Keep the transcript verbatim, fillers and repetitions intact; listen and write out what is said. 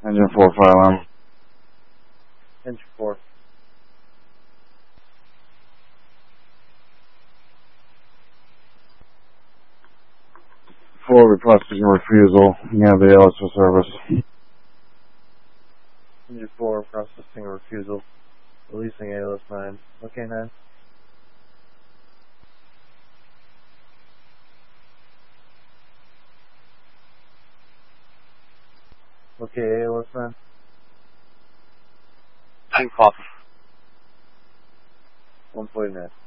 Engine four, fire alarm. Engine four. Four, requesting refusal. You have the A L S for service. Engine four, processing a refusal. Releasing A L S nine. Okay, nine. Okay, A L S nine. Nine copy. one forty-nine.